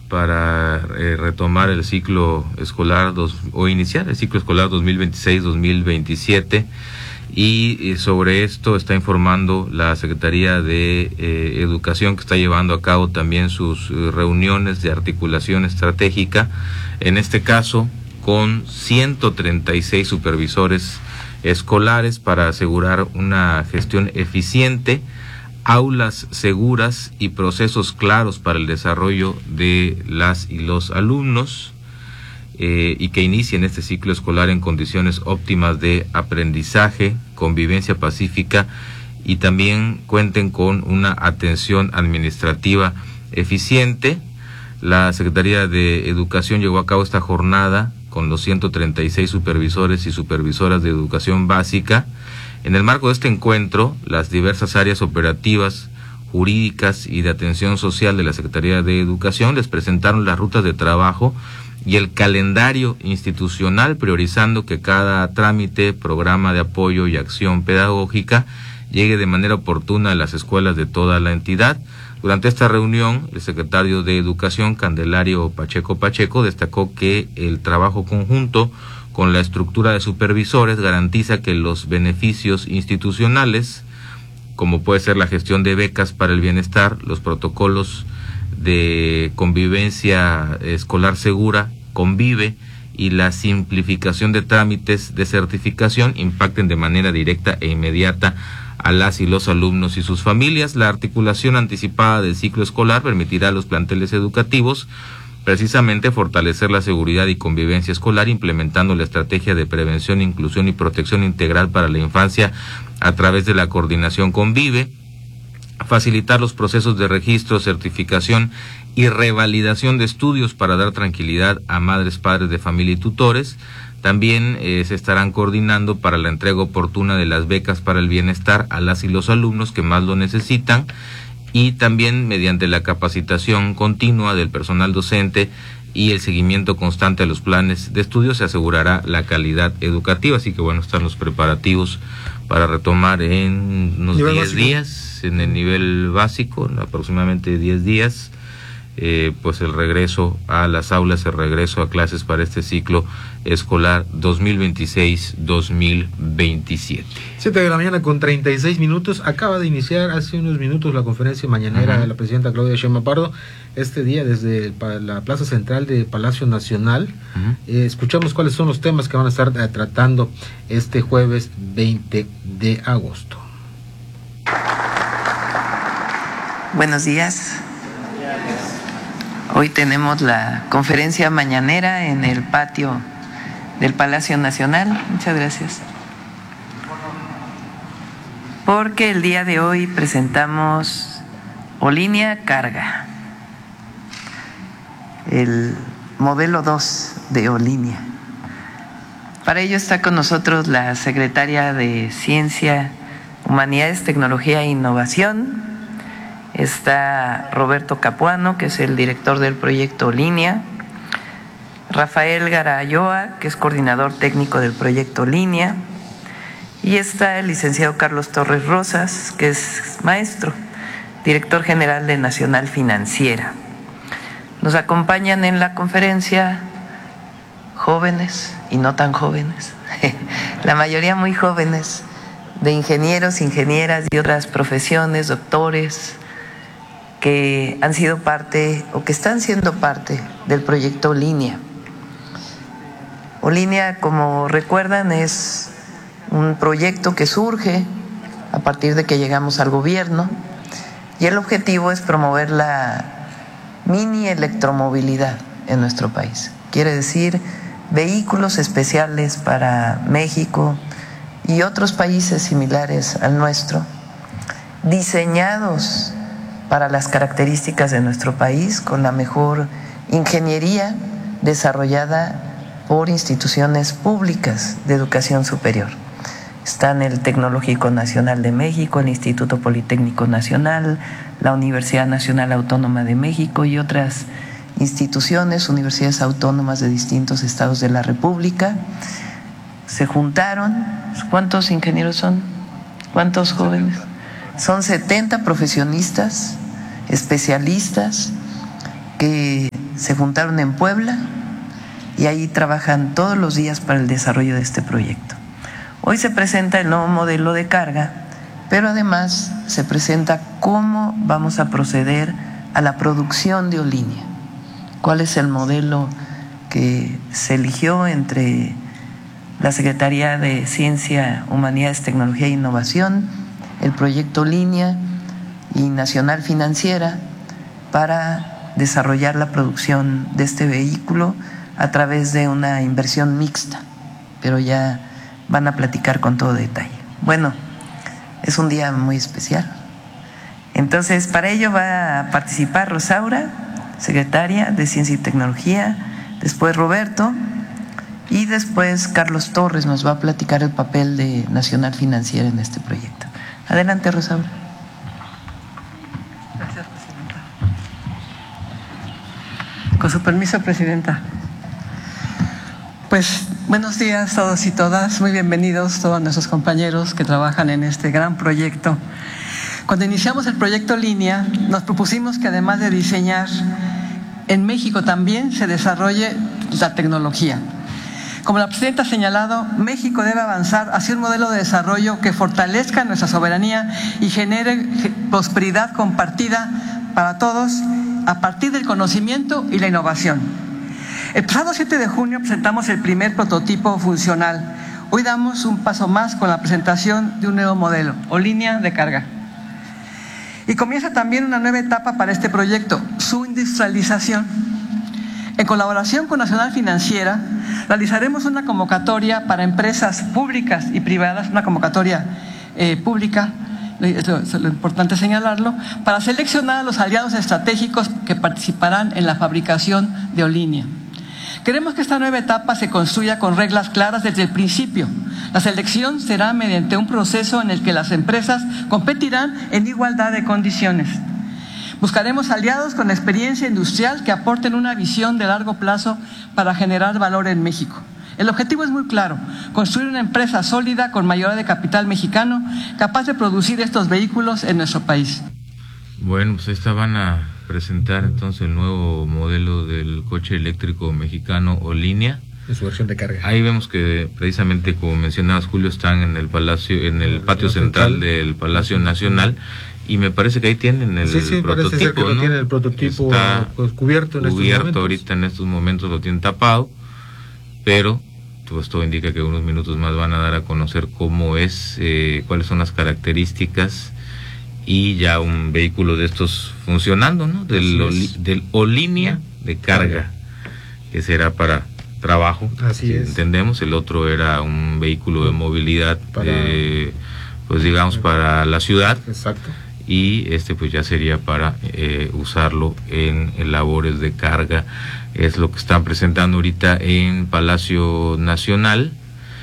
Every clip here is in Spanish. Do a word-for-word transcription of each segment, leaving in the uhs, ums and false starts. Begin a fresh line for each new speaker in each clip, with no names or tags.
para eh, retomar el ciclo escolar dos, o iniciar el ciclo escolar dos mil veintiséis dos mil veintisiete, y, y sobre esto está informando la Secretaría de eh, Educación, que está llevando a cabo también sus eh, reuniones de articulación estratégica, en este caso con ciento treinta y seis supervisores escolares, para asegurar una gestión eficiente, aulas seguras y procesos claros para el desarrollo de las y los alumnos, eh, y que inicien este ciclo escolar en condiciones óptimas de aprendizaje, convivencia pacífica, y también cuenten con una atención administrativa eficiente. La Secretaría de Educación llevó a cabo esta jornada con los ciento treinta y seis supervisores y supervisoras de educación básica. En el marco de este encuentro, las diversas áreas operativas, jurídicas y de atención social de la Secretaría de Educación les presentaron las rutas de trabajo y el calendario institucional, priorizando que cada trámite, programa de apoyo y acción pedagógica llegue de manera oportuna a las escuelas de toda la entidad. Durante esta reunión, el secretario de Educación, Candelario Pacheco Pacheco, destacó que el trabajo conjunto con la estructura de supervisores garantiza que los beneficios institucionales, como puede ser la gestión de becas para el bienestar, los protocolos de convivencia escolar segura, Convive, y la simplificación de trámites de certificación, impacten de manera directa e inmediata a las y los alumnos y sus familias. La articulación anticipada del ciclo escolar permitirá a los planteles educativos precisamente fortalecer la seguridad y convivencia escolar, implementando la estrategia de prevención, inclusión y protección integral para la infancia a través de la coordinación Convive, facilitar los procesos de registro, certificación y revalidación de estudios para dar tranquilidad a madres, padres de familia y tutores. También eh, se estarán coordinando para la entrega oportuna de las becas para el bienestar a las y los alumnos que más lo necesitan, y también mediante la capacitación continua del personal docente y el seguimiento constante a los planes de estudio se asegurará la calidad educativa. Así que bueno, están los preparativos para retomar en unos diez días, en el nivel básico, en aproximadamente diez días, eh, pues el regreso a las aulas, el regreso a clases para este ciclo escolar dos mil veintiséis dos mil veintisiete.
Siete de la mañana con treinta y seis minutos. Acaba de iniciar hace unos minutos la conferencia mañanera uh-huh. de la presidenta Claudia Sheinbaum Pardo, este día desde el, la Plaza Central de Palacio Nacional. Uh-huh. Eh, escuchamos cuáles son los temas que van a estar eh, tratando este jueves veinte de agosto.
Buenos días. Hoy tenemos la conferencia mañanera en el patio del Palacio Nacional. Muchas gracias. Porque el día de hoy presentamos Olinia Carga, el modelo dos de Olinia. Para ello está con nosotros la secretaria de Ciencia, Humanidades, Tecnología e Innovación. Está Roberto Capuano, que es el director del proyecto Olinia, Rafael Garayoa, que es coordinador técnico del proyecto Olinia, y está el licenciado Carlos Torres Rosas, que es maestro, director general de Nacional Financiera. Nos acompañan en la conferencia jóvenes y no tan jóvenes, la mayoría muy jóvenes, de ingenieros, ingenieras y otras profesiones, doctores, que han sido parte o que están siendo parte del proyecto Olinia. Olinia, como recuerdan, es un proyecto que surge a partir de que llegamos al gobierno, y el objetivo es promover la mini electromovilidad en nuestro país. Quiere decir vehículos especiales para México y otros países similares al nuestro, diseñados para las características de nuestro país, con la mejor ingeniería desarrollada por instituciones públicas de educación superior. Están el Tecnológico Nacional de México, el Instituto Politécnico Nacional, la Universidad Nacional Autónoma de México y otras instituciones, universidades autónomas de distintos estados de la República. Se juntaron, ¿cuántos ingenieros son? ¿Cuántos jóvenes? Son setenta profesionistas, especialistas, que se juntaron en Puebla y ahí trabajan todos los días para el desarrollo de este proyecto. Hoy se presenta el nuevo modelo de carga, pero además se presenta cómo vamos a proceder a la producción de Olinia. ¿Cuál es el modelo que se eligió entre la Secretaría de Ciencia, Humanidades, Tecnología e Innovación, el proyecto Olinia y Nacional Financiera para desarrollar la producción de este vehículo a través de una inversión mixta? Pero ya van a platicar con todo detalle. Bueno, es un día muy especial. Entonces, para ello va a participar Rosaura, secretaria de Ciencia y Tecnología, después Roberto, y después Carlos Torres nos va a platicar el papel de Nacional Financiera en este proyecto. Adelante, Rosaura.
Gracias, Presidenta. Con su permiso, Presidenta. Pues buenos días a todos y todas, muy bienvenidos todos nuestros compañeros que trabajan en este gran proyecto. Cuando iniciamos el proyecto Olinia, nos propusimos que además de diseñar, en México también se desarrolle la tecnología. Como la Presidenta ha señalado, México debe avanzar hacia un modelo de desarrollo que fortalezca nuestra soberanía y genere prosperidad compartida para todos a partir del conocimiento y la innovación. El pasado siete de junio presentamos el primer prototipo funcional. Hoy damos un paso más con la presentación de un nuevo modelo, Olinia de carga. Y comienza también una nueva etapa para este proyecto, su industrialización. En colaboración con Nacional Financiera, realizaremos una convocatoria para empresas públicas y privadas, una convocatoria eh, pública, es lo, es lo importante señalarlo, para seleccionar a los aliados estratégicos que participarán en la fabricación de Olinia. Queremos que esta nueva etapa se construya con reglas claras desde el principio. La selección será mediante un proceso en el que las empresas competirán en igualdad de condiciones. Buscaremos aliados con experiencia industrial que aporten una visión de largo plazo para generar valor en México. El objetivo es muy claro: construir una empresa sólida con mayoría de capital mexicano capaz de producir estos vehículos en nuestro país.
Bueno, pues esta van a presentar entonces el nuevo modelo del coche eléctrico mexicano Olinia.
En su versión de carga.
Ahí vemos que precisamente, como mencionabas, Julio, están en el palacio, en el patio central del Palacio Nacional, y me parece que ahí tienen el
sí, sí,
prototipo,
parece ser que
¿no?
Lo tiene el prototipo
Está
pues, cubierto en
cubierto
estos momentos.
ahorita en estos momentos lo tienen tapado, pero pues todo indica que unos minutos más van a dar a conocer cómo es, eh, cuáles son las características, y ya un vehículo de estos funcionando, ¿no? Del, Oli, del Olinia de carga, que será para trabajo,
así
si
es.
Entendemos. El otro era un vehículo de movilidad, para, eh, pues digamos, para la ciudad.
Exacto.
Y este pues ya sería para eh, usarlo en, en labores de carga. Es lo que están presentando ahorita en Palacio Nacional.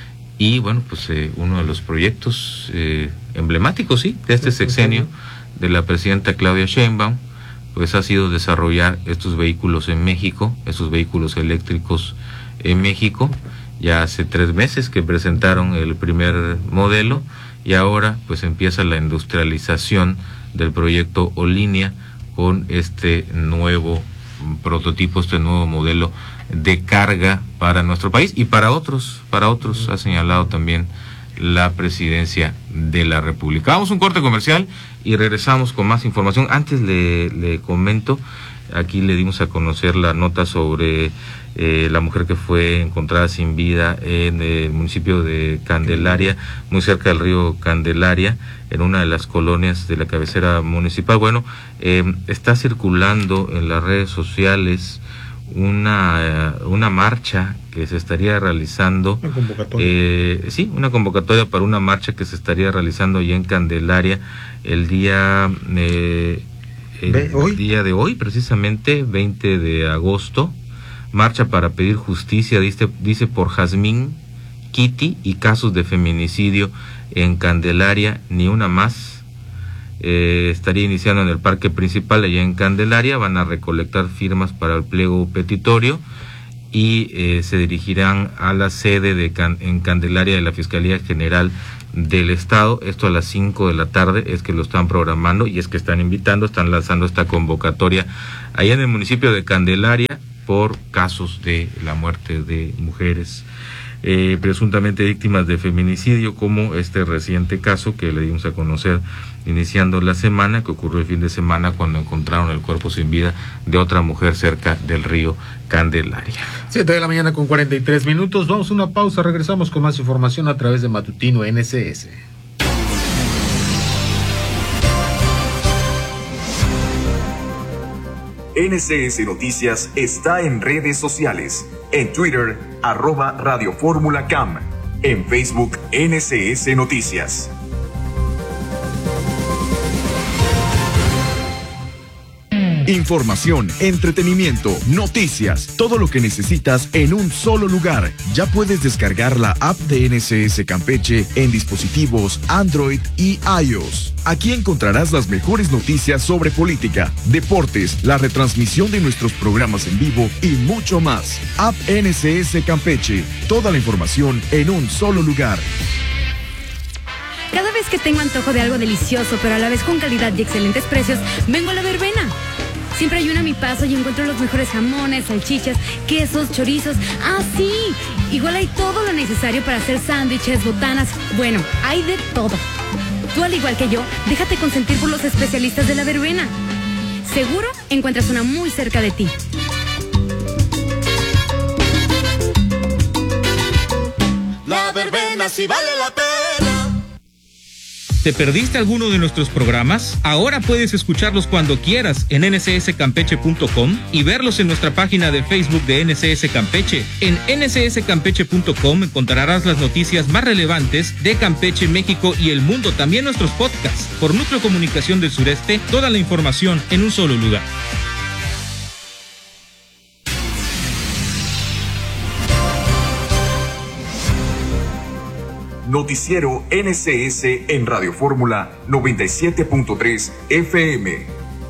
Y bueno, pues eh, uno de los proyectos eh, emblemáticos, sí, de este sexenio de la presidenta Claudia Sheinbaum, pues ha sido desarrollar estos vehículos en México, estos vehículos eléctricos en México. Ya hace tres meses que presentaron el primer modelo, y ahora pues empieza la industrialización del proyecto Olinia con este nuevo prototipo, este nuevo modelo de carga para nuestro país y para otros, para otros, ha señalado también la Presidencia de la República. Vamos a un corte comercial y regresamos con más información. Antes le, le comento, aquí le dimos a conocer la nota sobre eh, la mujer que fue encontrada sin vida en el municipio de Candelaria, muy cerca del río Candelaria, en una de las colonias de la cabecera municipal. Bueno, eh, está circulando en las redes sociales una una marcha que se estaría realizando,
una convocatoria.
Eh, sí, una convocatoria para una marcha que se estaría realizando allí en Candelaria el día eh, el
Ve, ¿hoy?
día de hoy, precisamente veinte de agosto. Marcha para pedir justicia, dice, dice por Jazmín Kitty y casos de feminicidio en Candelaria, ni una más. Eh, estaría iniciando en el parque principal allá en Candelaria. Van a recolectar firmas para el pliego petitorio y eh, se dirigirán a la sede de Can en Candelaria de la Fiscalía General del Estado. Esto a las cinco de la tarde es que lo están programando, y es que están invitando, están lanzando esta convocatoria allá en el municipio de Candelaria, por casos de la muerte de mujeres eh, presuntamente víctimas de feminicidio, como este reciente caso que le dimos a conocer iniciando la semana, que ocurrió el fin de semana cuando encontraron el cuerpo sin vida de otra mujer cerca del río Candelaria.
Siete de la mañana con cuarenta y tres minutos, vamos a una pausa, regresamos con más información a través de Matutino N S S.
N S S Noticias está en redes sociales, en Twitter, arroba Radio Fórmula Cam, en Facebook N S S Noticias.
Información, entretenimiento, noticias, todo lo que necesitas en un solo lugar. Ya puedes descargar la app de N S S Campeche en dispositivos Android y iOS. Aquí encontrarás las mejores noticias sobre política, deportes, la retransmisión de nuestros programas en vivo y mucho más. App N S S Campeche, toda la información en un solo lugar.
Cada vez que tengo antojo de algo delicioso, pero a la vez con calidad y excelentes precios, vengo a La Verbena. Siempre hay una a mi paso y encuentro los mejores jamones, salchichas, quesos, chorizos. ¡Ah, sí! Igual hay todo lo necesario para hacer sándwiches, botanas. Bueno, hay de todo. Tú, al igual que yo, déjate consentir por los especialistas de La Verbena. Seguro encuentras una muy cerca de ti.
La Verbena sí vale la pena.
¿Te perdiste alguno de nuestros programas? Ahora puedes escucharlos cuando quieras en N S S campeche punto com y verlos en nuestra página de Facebook de N S S Campeche. En N S S campeche punto com encontrarás las noticias más relevantes de Campeche, México y el mundo, también nuestros podcasts. Por Núcleo Comunicación del Sureste, toda la información en un solo lugar.
Noticiero N S S en Radio Fórmula noventa y siete punto tres F M.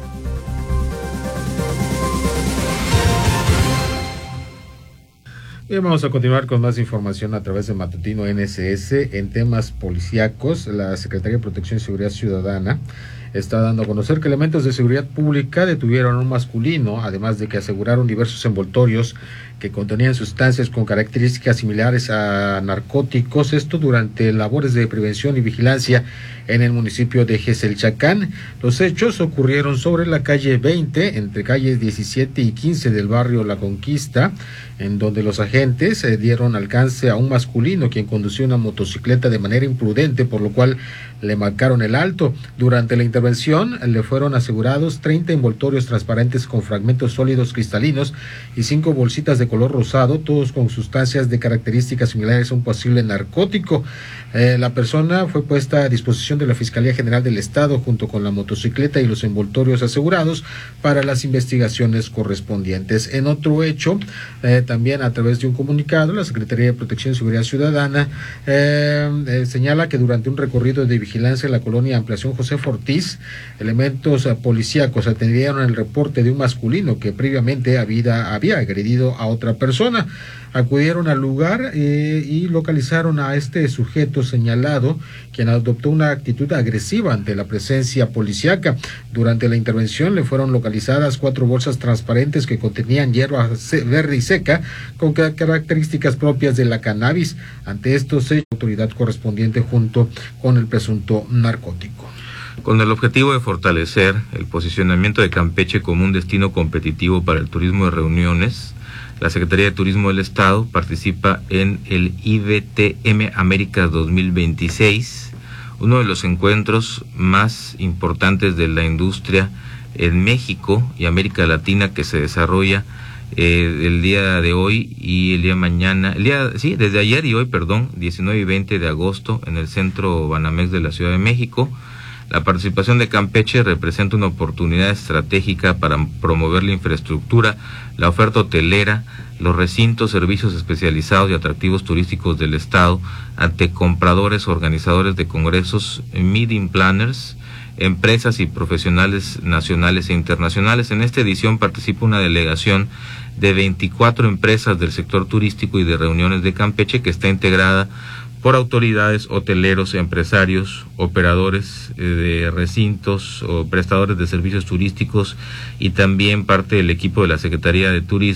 Bien, vamos a continuar con más información a través de Matutino N S S en temas policíacos. La Secretaría de Protección y Seguridad Ciudadana está dando a conocer que elementos de seguridad pública detuvieron a un masculino, además de que aseguraron diversos envoltorios que contenían sustancias con características similares a narcóticos, esto durante labores de prevención y vigilancia en el municipio de Geselchacán. Los hechos ocurrieron sobre la calle veinte, entre calles diecisiete y quince del barrio La Conquista, en donde los agentes eh, dieron alcance a un masculino quien conducía una motocicleta de manera imprudente, por lo cual le marcaron el alto. Durante la intervención le fueron asegurados treinta envoltorios transparentes con fragmentos sólidos cristalinos y cinco bolsitas de color rosado, todos con sustancias de características similares a un posible narcótico. Eh, la persona fue puesta a disposición de la Fiscalía General del Estado junto con la motocicleta y los envoltorios asegurados para las investigaciones correspondientes. En otro hecho, eh, también a través de un comunicado, la Secretaría de Protección y Seguridad Ciudadana eh, eh, señala que durante un recorrido de vigilancia en la colonia Ampliación José Ortiz, elementos eh, policíacos atendieron el reporte de un masculino que previamente había, había agredido a otra persona. Acudieron al lugar eh, y localizaron a este sujeto señalado, quien adoptó una actitud agresiva ante la presencia policíaca. Durante la intervención le fueron localizadas cuatro bolsas transparentes que contenían hierba verde y seca con características propias de la cannabis. Ante estos hechos, la autoridad correspondiente junto con el presunto narcótico.
Con el objetivo de fortalecer el posicionamiento de Campeche como un destino competitivo para el turismo de reuniones, la Secretaría de Turismo del Estado participa en el I B T M Américas dos mil veintiséis, uno de los encuentros más importantes de la industria en México y América Latina, que se desarrolla eh, el día de hoy y el día de mañana, el día, sí, desde ayer y hoy, perdón, diecinueve y veinte de agosto en el Centro Banamex de la Ciudad de México. La participación de Campeche representa una oportunidad estratégica para promover la infraestructura, la oferta hotelera, los recintos, servicios especializados y atractivos turísticos del Estado ante compradores, organizadores de congresos, meeting planners, empresas y profesionales nacionales e internacionales. En esta edición participa una delegación de veinticuatro empresas del sector turístico y de reuniones de Campeche, que está integrada por autoridades, hoteleros, empresarios, operadores eh, de recintos o prestadores de servicios turísticos y también parte del equipo de la Secretaría de Turismo